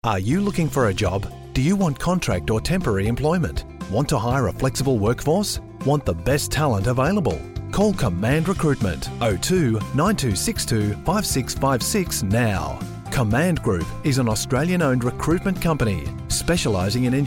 Are you looking for a job? Do you want contract or temporary employment? Want to hire a flexible workforce? Want the best talent available? Call Command Recruitment 02 9262 5656 now. Command Group is an Australian-owned recruitment company specialising in engineering